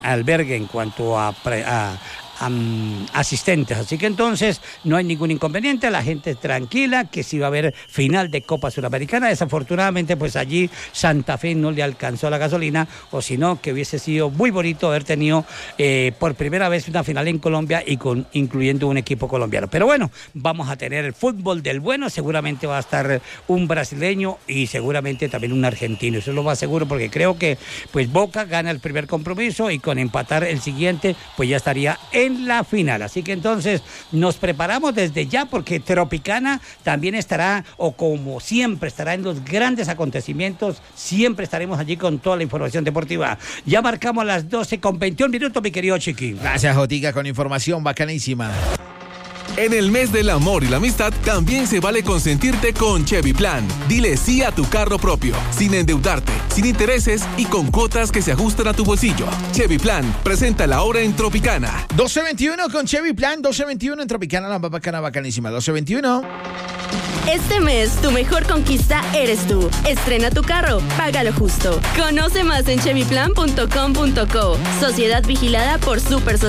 albergue en cuanto a asistentes, así que entonces no hay ningún inconveniente, la gente tranquila, que sí va a haber final de Copa Suramericana. Desafortunadamente pues allí Santa Fe no le alcanzó la gasolina, o si no, que hubiese sido muy bonito haber tenido por primera vez una final en Colombia y incluyendo un equipo colombiano. Pero bueno, vamos a tener el fútbol del bueno, seguramente va a estar un brasileño y seguramente también un argentino, eso lo más seguro, porque creo que pues Boca gana el primer compromiso y con empatar el siguiente pues ya estaría en la final. Así que entonces nos preparamos desde ya, porque Tropicana también estará, o como siempre estará en los grandes acontecimientos, siempre estaremos allí con toda la información deportiva. Ya marcamos las 12:21, mi querido Chiqui. Gracias, Jotica, con información bacanísima. En el mes del amor y la amistad también se vale consentirte con Chevy Plan. Dile sí a tu carro propio, sin endeudarte, sin intereses y con cuotas que se ajustan a tu bolsillo. Chevy Plan, presenta la hora en Tropicana. 12:21 con Chevy Plan, 12:21 en Tropicana, la más bacana, bacanísima. 12:21. Este mes, tu mejor conquista eres tú. Estrena tu carro, págalo justo. Conoce más en chevyplan.com.co. Sociedad vigilada por Super Sociedad.